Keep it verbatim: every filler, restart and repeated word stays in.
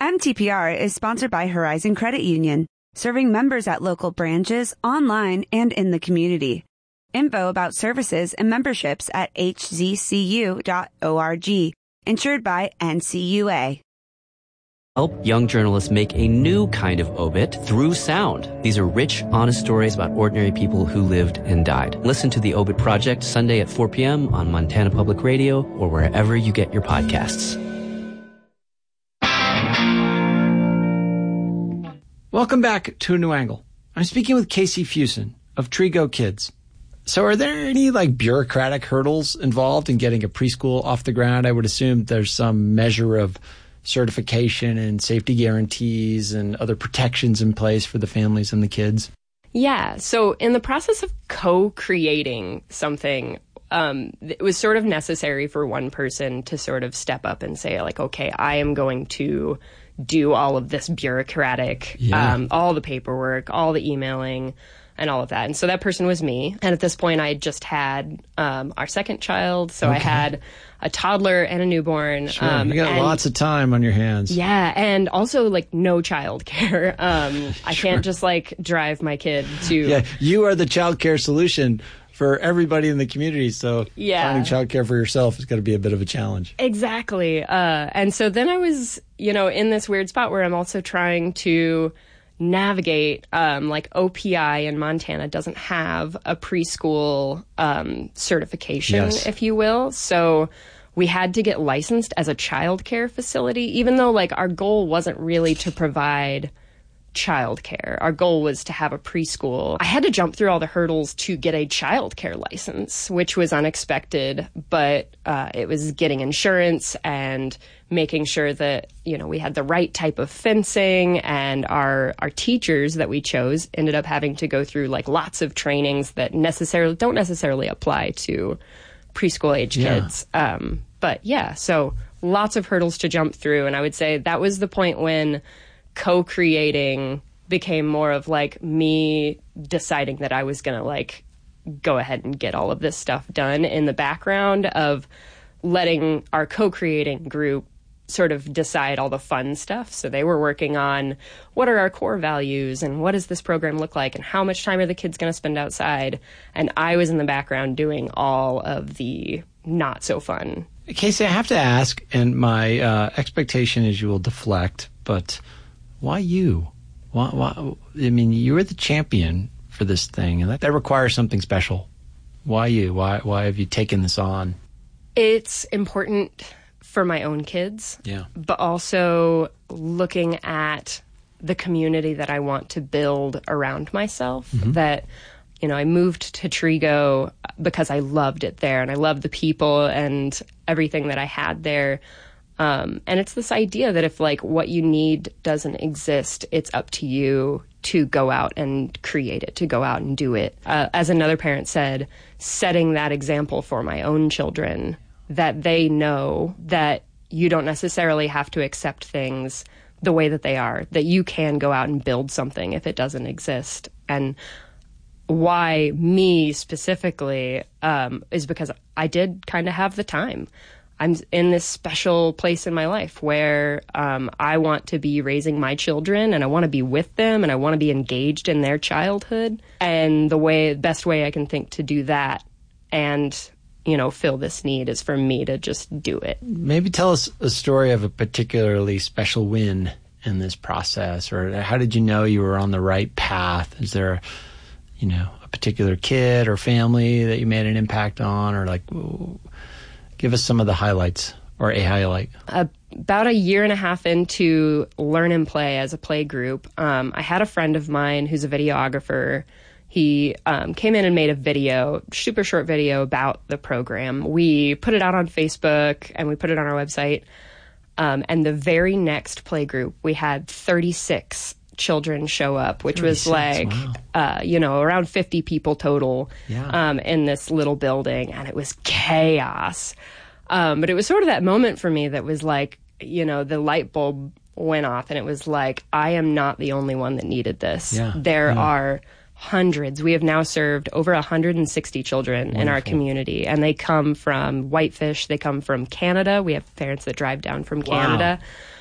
M T P R is sponsored by Horizon Credit Union, serving members at local branches, online, and in the community. Info about services and memberships at h z c u dot org. Insured by N C U A. Help young journalists make a new kind of obit through sound. These are rich, honest stories about ordinary people who lived and died. Listen to The Obit Project Sunday at four p.m. on Montana Public Radio or wherever you get your podcasts. Welcome back to A New Angle. I'm speaking with Casey Fuson of Trigo Kids. So are there any like bureaucratic hurdles involved in getting a preschool off the ground? I would assume there's some measure of certification and safety guarantees and other protections in place for the families and the kids. Yeah. So in the process of co-creating something, um, it was sort of necessary for one person to sort of step up and say, like, okay, I am going to do all of this bureaucratic, yeah. um, all the paperwork, all the emailing, and all of that. And so that person was me. And at this point, I had just had um, our second child. So okay. I had a toddler and a newborn. Sure. Um, you got and, lots of time on your hands. Yeah. And also, like, no childcare. Um, I sure. can't just, like, drive my kid to... Yeah, you are the childcare solution for everybody in the community. So yeah. finding childcare for yourself is going to be a bit of a challenge. Exactly. Uh, and so then I was, you know, in this weird spot where I'm also trying to navigate, um, like O P I in Montana doesn't have a preschool um, certification, yes. if you will. So we had to get licensed as a childcare facility, even though like our goal wasn't really to provide childcare. Our goal was to have a preschool. I had to jump through all the hurdles to get a childcare license, which was unexpected, but uh, it was getting insurance and making sure that, you know, we had the right type of fencing, and our our teachers that we chose ended up having to go through like lots of trainings that necessarily don't necessarily apply to preschool age yeah. kids. Um, but yeah, so lots of hurdles to jump through. And I would say that was the point when co-creating became more of like me deciding that I was going to like go ahead and get all of this stuff done in the background of letting our co-creating group sort of decide all the fun stuff. So they were working on what are our core values and what does this program look like and how much time are the kids going to spend outside. And I was in the background doing all of the not so fun. Casey, I have to ask, and my uh, expectation is you will deflect, but why you? Why, why, I mean, you were the champion for this thing, and that, that requires something special. Why you? Why, why have you taken this on? It's important for my own kids, yeah. but also looking at the community that I want to build around myself. Mm-hmm. That, you know, I moved to Trigo because I loved it there, and I loved the people and everything that I had there. Um, and it's this idea that if, like, what you need doesn't exist, it's up to you to go out and create it, to go out and do it. Uh, as another parent said, setting that example for my own children, that they know that you don't necessarily have to accept things the way that they are, that you can go out and build something if it doesn't exist. And why me specifically um, is because I did kind of have the time. I'm in this special place in my life where um, I want to be raising my children, and I want to be with them, and I want to be engaged in their childhood. And the way, best way I can think to do that and, you know, fill this need is for me to just do it. Maybe tell us a story of a particularly special win in this process, or how did you know you were on the right path? Is there, you know, a particular kid or family that you made an impact on, or like, give us some of the highlights or a highlight. Uh, about a year and a half into Learn and Play as a play group, um, I had a friend of mine who's a videographer. He um, came in and made a video, super short video about the program. We put it out on Facebook and we put it on our website. Um, and the very next play group, we had thirty-six children show up, which was like, wow. uh, you know, around fifty people total yeah. um, in this little building. And it was chaos. Um, but it was sort of that moment for me that was like, you know, the light bulb went off and it was like, I am not the only one that needed this. Yeah. There yeah. are hundreds. We have now served over one hundred sixty children Wonderful. In our community, and they come from Whitefish. They come from Canada. We have parents that drive down from Canada. Wow.